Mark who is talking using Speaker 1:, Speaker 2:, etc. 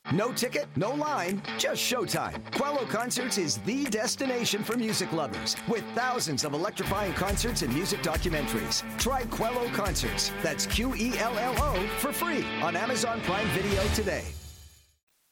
Speaker 1: No ticket, no line, just showtime. Quello Concerts is the destination for music lovers with thousands of electrifying concerts and music documentaries. Try Quello Concerts. That's Quello for free on Amazon Prime Video today.